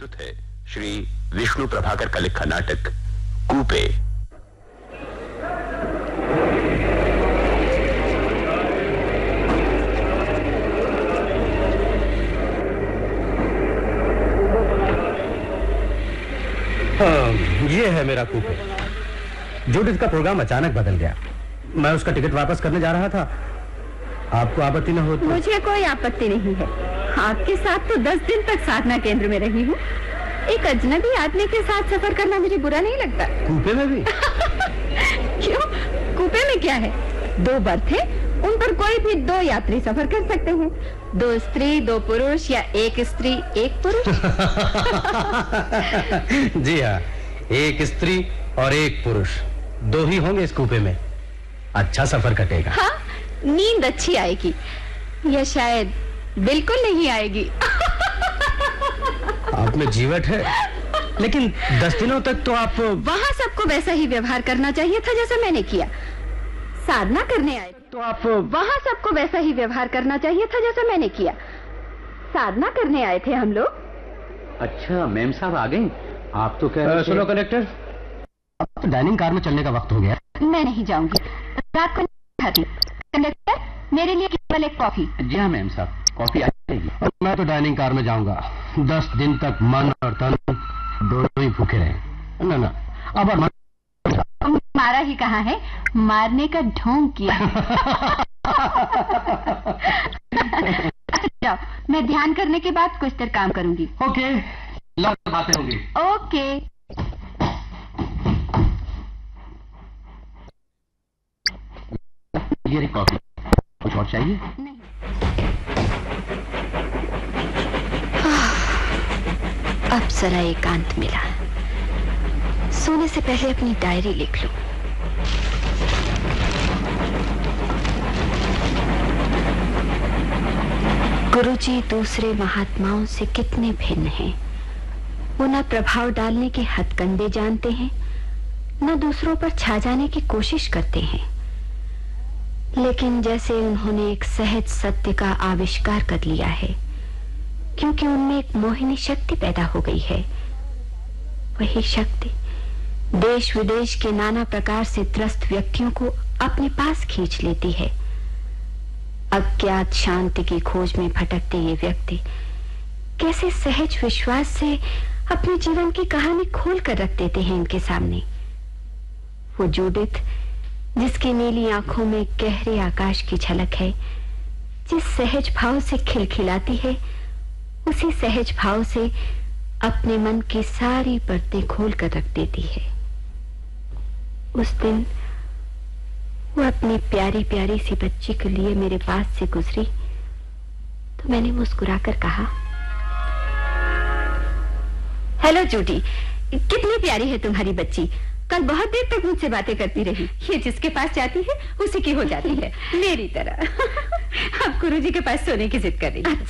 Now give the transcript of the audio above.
प्रस्तुत है श्री विष्णु प्रभाकर का लिखा नाटक कूपे। ये है मेरा कूपे। जूडिथ का प्रोग्राम अचानक बदल गया। मैं उसका टिकट वापस करने जा रहा था। आपको आपत्ति न हो तो? मुझे कोई आपत्ति नहीं है। आपके साथ तो 10 दिन तक साधना केंद्र में रही हूँ। एक अजनबी आदमी के साथ सफर करना मुझे बुरा नहीं लगता। कूपे में भी? क्यों? कूपे में क्या है? 2 बर्थ है, उन पर कोई भी 2 यात्री सफर कर सकते हैं। 2 स्त्री 2 पुरुष या 1 स्त्री 1 पुरुष। जी हाँ, 1 स्त्री और 1 पुरुष, 2 ही होंगे इस कूपे में। अच्छा सफर कटेगा। हाँ, नींद अच्छी आएगी या शायद बिल्कुल नहीं आएगी। आप में जीवट है, लेकिन 10 दिनों तक तो आप वहाँ सबको वैसा ही व्यवहार करना चाहिए था जैसा मैंने किया। साधना करने आए तो आप वहाँ सबको वैसा ही व्यवहार करना चाहिए था जैसा मैंने किया। साधना करने आए थे हम लोग। अच्छा, मेम साहब आ गए। आप तो कह रहे सुनो कंडक्टर, अब तो डाइनिंग कार में चलने का वक्त हो गया। मैं नहीं जाऊंगी, रात को नहीं खाती। कंडक्टर, मेरे लिए केवल एक कॉफी। जी हाँ मेम साहब, कॉफी आ जाएगी। और मैं तो डाइनिंग कार में जाऊंगा। 10 दिन तक मन और तन दोनों ही भूखे रहे। ना अब और मारा ही कहाँ है, मारने का ढोंग किया। जाओ, मैं ध्यान करने के बाद कुछ देर काम करूंगी। ओके, बातें होंगी। ओके। ये कॉफी, कुछ और चाहिए? नहीं। अब जरा एकांत मिला। सोने से पहले अपनी डायरी लिख लूं। गुरुजी दूसरे महात्माओं से कितने भिन्न हैं। वो न प्रभाव डालने के हथकंडे जानते हैं, न दूसरों पर छा जाने की कोशिश करते हैं, लेकिन जैसे उन्होंने एक सहज सत्य का आविष्कार कर लिया है, क्योंकि उनमें एक मोहिनी शक्ति पैदा हो गई है। वही शक्ति देश विदेश के नाना प्रकार से त्रस्त व्यक्तियों को अपने पास खींच लेती है। अज्ञात शांति की खोज में भटकते ये व्यक्ति कैसे सहज विश्वास से अपने जीवन की कहानी खोल कर रख देते हैं इनके सामने। वो जूडिथ, जिसकी नीली आंखों में गहरे आकाश की झलक है, जिस सहज भाव से खिलखिलाती है, उसी सहज भाव से अपने मन की सारी परतें खोल कर रख देती है। उस दिन वो अपनी प्यारी प्यारी सी बच्ची के लिए मेरे पास से गुजरी तो मैंने मुस्कुराकर कहा, हेलो जूडी, कितनी प्यारी है तुम्हारी बच्ची। कल बहुत देर तक मुझसे बातें करती रही। ये जिसके पास जाती है उसी की हो जाती है, मेरी तरह। अब गुरुजी के पास सोने की जिद कर रही है।